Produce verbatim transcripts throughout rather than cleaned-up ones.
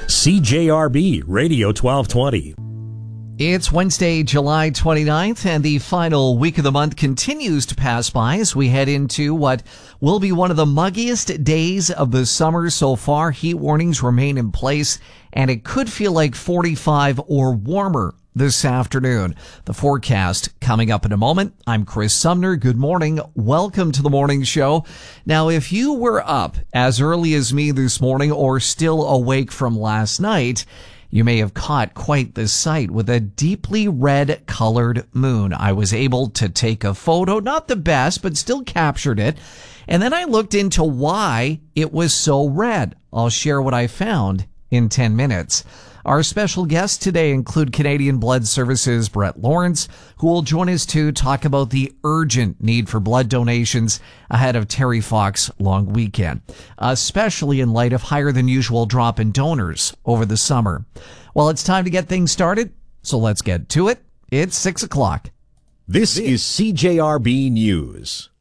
C J R B Radio twelve twenty. It's Wednesday, July twenty-ninth, and the final week of the month continues to pass by as we head into what will be one of the muggiest days of the summer so far. Heat warnings remain in place, and it could feel like forty-five or warmer this afternoon. The forecast coming up in a moment. I'm Chris Sumner. Good morning. Welcome to the morning show. Now, if you were up as early as me this morning or still awake from last night, you may have caught quite the sight with a deeply red colored moon. I was able to take a photo, not the best, but still captured it. And then I looked into why it was so red. I'll share what I found in ten minutes. Our special guests today include Canadian Blood Services' Brett Lawrence, who will join us to talk about the urgent need for blood donations ahead of Terry Fox long weekend, especially in light of higher than usual drop in donors over the summer. Well, it's time to get things started, so let's get to it. It's six o'clock. This is C J R B News.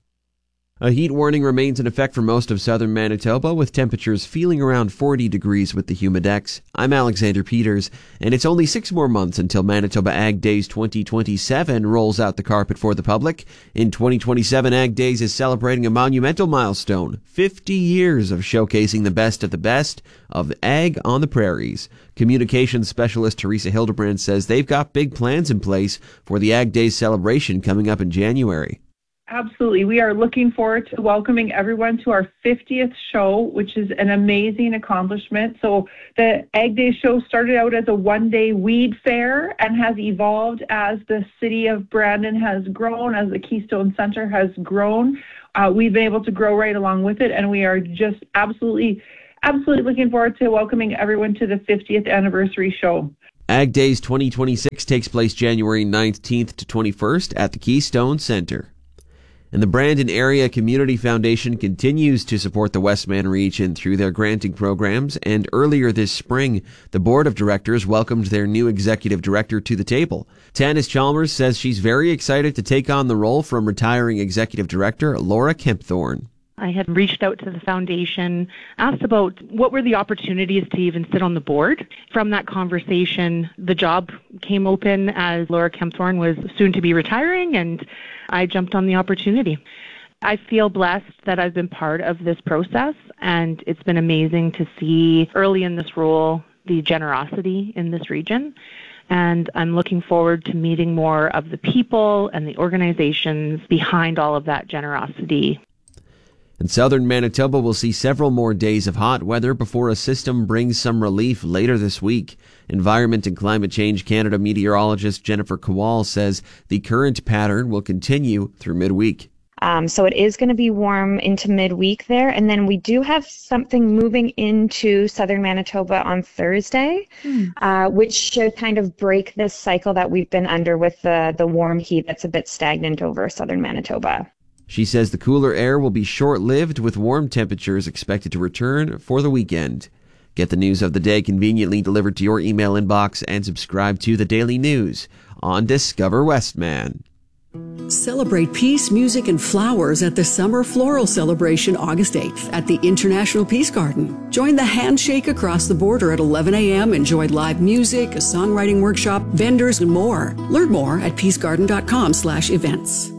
A heat warning remains in effect for most of southern Manitoba, with temperatures feeling around forty degrees with the humidex. I'm Alexander Peters, and it's only six more months until Manitoba Ag Days twenty twenty-seven rolls out the carpet for the public. In twenty twenty-seven, Ag Days is celebrating a monumental milestone, fifty years of showcasing the best of the best of ag on the prairies. Communications specialist Teresa Hildebrand says they've got big plans in place for the Ag Days celebration coming up in January. Absolutely. We are looking forward to welcoming everyone to our fiftieth show, which is an amazing accomplishment. So the Ag Day show started out as a one-day weed fair and has evolved as the city of Brandon has grown, as the Keystone Center has grown. Uh, we've been able to grow right along with it, and we are just absolutely, absolutely looking forward to welcoming everyone to the fiftieth anniversary show. Ag Days twenty twenty-six takes place January nineteenth to twenty-first at the Keystone Center. And the Brandon Area Community Foundation continues to support the Westman region through their granting programs, and earlier this spring, the board of directors welcomed their new executive director to the table. Tanis Chalmers says she's very excited to take on the role from retiring executive director Laura Kempthorne. I had reached out to the foundation, asked about what were the opportunities to even sit on the board. From that conversation, the job came open as Laura Kempthorne was soon to be retiring, and I jumped on the opportunity. I feel blessed that I've been part of this process, and it's been amazing to see early in this role the generosity in this region. And I'm looking forward to meeting more of the people and the organizations behind all of that generosity. And southern Manitoba will see several more days of hot weather before a system brings some relief later this week. Environment and Climate Change Canada meteorologist Jennifer Kowal says the current pattern will continue through midweek. Um, so it is going to be warm into midweek there. And then we do have something moving into southern Manitoba on Thursday, mm. uh, which should kind of break this cycle that we've been under with the, the warm heat that's a bit stagnant over southern Manitoba. She says the cooler air will be short-lived, with warm temperatures expected to return for the weekend. Get the news of the day conveniently delivered to your email inbox and subscribe to the Daily News on Discover Westman. Celebrate peace, music, and flowers at the Summer Floral Celebration August eighth at the International Peace Garden. Join the Handshake Across the Border at eleven a.m. Enjoy live music, a songwriting workshop, vendors, and more. Learn more at peacegarden.com slash events.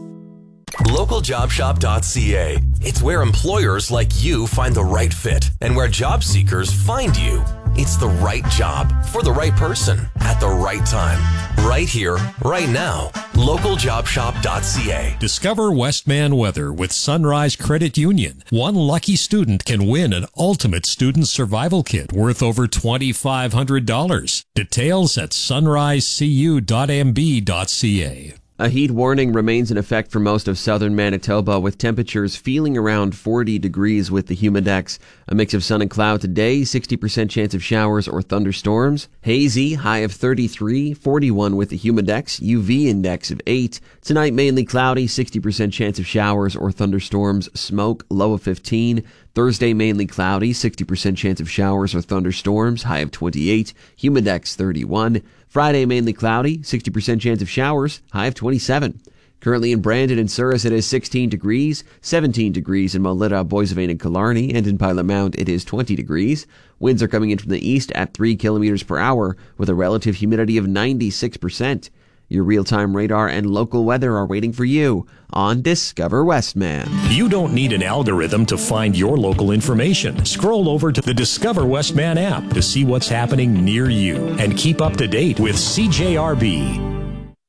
local job shop dot c a. It's where employers like you find the right fit and where job seekers find you. It's the right job for the right person at the right time. Right here, right now. local job shop dot c a. Discover Westman weather with Sunrise Credit Union. One lucky student can win an ultimate student survival kit worth over two thousand five hundred dollars. Details at sunrise c u dot m b dot c a. A heat warning remains in effect for most of southern Manitoba, with temperatures feeling around forty degrees with the humidex. A mix of sun and cloud today, sixty percent chance of showers or thunderstorms. Hazy, high of thirty-three, forty-one with the humidex, U V index of eight. Tonight mainly cloudy, sixty percent chance of showers or thunderstorms. Smoke, low of fifteen. Thursday mainly cloudy, sixty percent chance of showers or thunderstorms, high of twenty-eight. Humidex thirty-one. Friday mainly cloudy, sixty percent chance of showers, high of twenty-seven. Currently in Brandon and Souris, it is sixteen degrees, seventeen degrees in Melita, Boissevain, and Killarney, and in Pilot Mount, it is twenty degrees. Winds are coming in from the east at three kilometers per hour with a relative humidity of ninety-six percent. Your real-time radar and local weather are waiting for you on Discover Westman. You don't need an algorithm to find your local information. Scroll over to the Discover Westman app to see what's happening near you and keep up to date with C J R B.